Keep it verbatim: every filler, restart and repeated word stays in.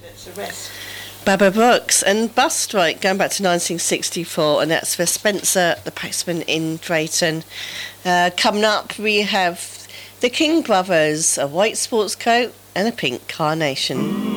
Let's arrest. Baba Brooks and Bus Strike going back to nineteen sixty-four, and that's for Spencer the Postman in Drayton. Uh, coming up we have the King Brothers, a white sports coat and a pink carnation.